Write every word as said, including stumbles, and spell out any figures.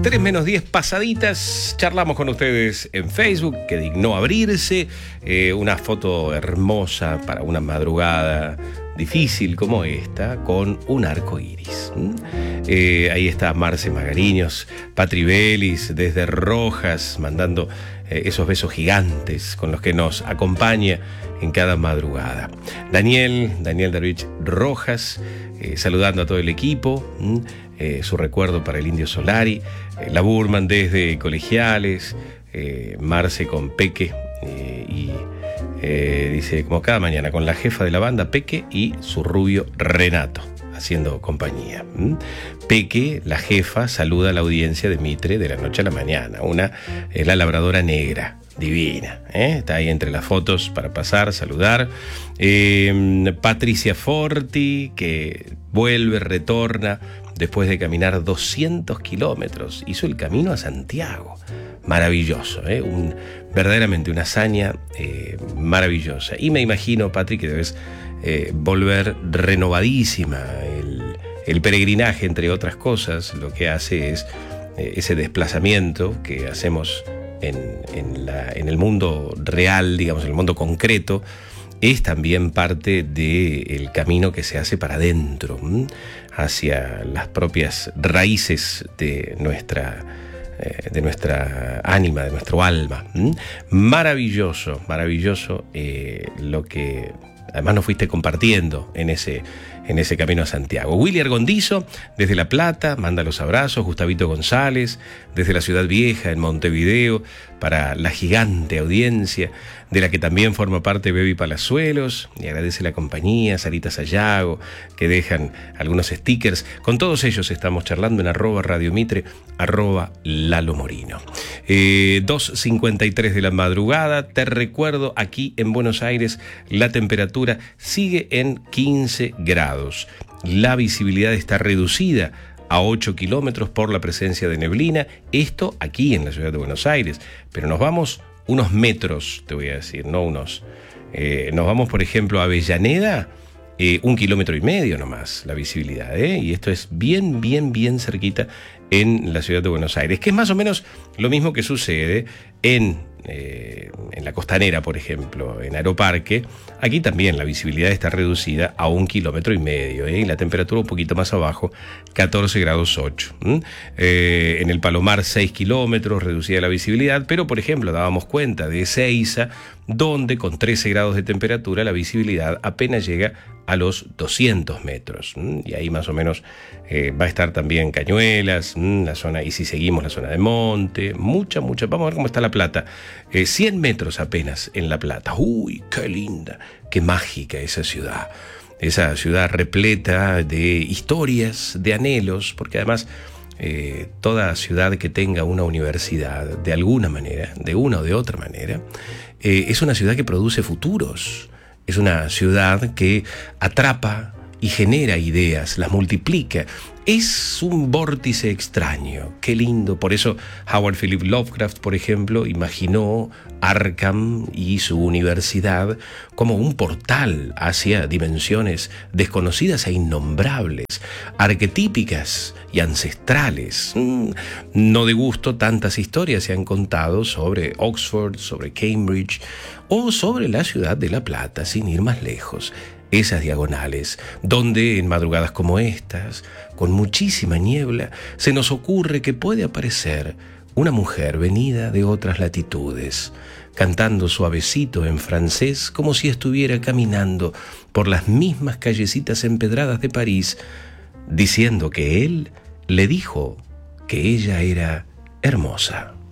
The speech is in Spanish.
tres menos diez pasaditas, charlamos con ustedes en Facebook, que dignó abrirse, eh, una foto hermosa para una madrugada difícil como esta, con un arco iris. ¿Mm? Eh, ahí está Marce Magariños, Patri Belis, desde Rojas, mandando eh, esos besos gigantes con los que nos acompaña en cada madrugada. Daniel, Daniel Darvich Rojas, eh, saludando a todo el equipo. ¿Mm? Eh, su recuerdo para el Indio Solari, eh, la Burman desde Colegiales, eh, Marce con Peque, eh, y eh, dice, como cada mañana, con la jefa de la banda, Peque, y su rubio Renato, haciendo compañía. ¿Mm? Peque, la jefa, saluda a la audiencia de Mitre de la noche a la mañana, una, eh, la labradora negra, divina, ¿eh? Está ahí entre las fotos para pasar, saludar. Eh, Patricia Forti, que vuelve, retorna, después de caminar doscientos kilómetros, hizo el camino a Santiago. Maravilloso, ¿eh? Un, verdaderamente una hazaña eh, maravillosa. Y me imagino, Patri, que debes eh, volver renovadísima. El, el peregrinaje, entre otras cosas, lo que hace es eh, ese desplazamiento que hacemos en, en, la, en el mundo real, digamos, en el mundo concreto, es también parte del camino que se hace para adentro, ¿m? Hacia las propias raíces de nuestra, eh, de nuestra ánima, de nuestro alma. ¿M? Maravilloso, maravilloso eh, lo que además nos fuiste compartiendo en ese, en ese camino a Santiago. Willy Argondizo, desde La Plata, manda los abrazos. Gustavito González, desde la Ciudad Vieja, en Montevideo, para la gigante audiencia, de la que también forma parte Bebi Palazuelos, y agradece la compañía, Sarita Sayago, que dejan algunos stickers. Con todos ellos estamos charlando en arroba Radio Mitre, arroba Lalo Morino. Eh, dos cincuenta y tres de la madrugada, te recuerdo, aquí en Buenos Aires la temperatura sigue en quince grados. La visibilidad está reducida a ocho kilómetros por la presencia de neblina, esto aquí en la ciudad de Buenos Aires, pero nos vamos unos metros, te voy a decir, no unos. Eh, nos vamos, por ejemplo, a Avellaneda, eh, un kilómetro y medio nomás la visibilidad, ¿eh? Y esto es bien, bien, bien cerquita en la ciudad de Buenos Aires, que es más o menos lo mismo que sucede en, eh, en la Costanera, por ejemplo, en Aeroparque. Aquí también la visibilidad está reducida a un kilómetro y medio, ¿eh? Y la temperatura un poquito más abajo, catorce grados ocho. ¿Mm? Eh, en el Palomar, seis kilómetros, reducida la visibilidad, pero por ejemplo dábamos cuenta de Ezeiza, donde con trece grados de temperatura la visibilidad apenas llega a los doscientos metros. ¿Mm? Y ahí más o menos eh, va a estar también Cañuelas, ¿Mm? La zona, y si seguimos la zona de Monte, mucha, mucha, vamos a ver cómo está La Plata, eh, cien metros apenas en La Plata. Uy, qué linda, qué mágica esa ciudad, esa ciudad repleta de historias, de anhelos, porque además eh, toda ciudad que tenga una universidad, de alguna manera, de una o de otra manera, eh, es una ciudad que produce futuros, es una ciudad que atrapa y genera ideas, las multiplica. Es un vórtice extraño, qué lindo. Por eso Howard Philip Lovecraft, por ejemplo, imaginó Arkham y su universidad como un portal hacia dimensiones desconocidas e innombrables, arquetípicas y ancestrales. No de gusto tantas historias se han contado sobre Oxford, sobre Cambridge o sobre la ciudad de La Plata, sin ir más lejos. Esas diagonales, donde en madrugadas como estas, con muchísima niebla, se nos ocurre que puede aparecer una mujer venida de otras latitudes, cantando suavecito en francés, como si estuviera caminando por las mismas callecitas empedradas de París, diciendo que él le dijo que ella era hermosa.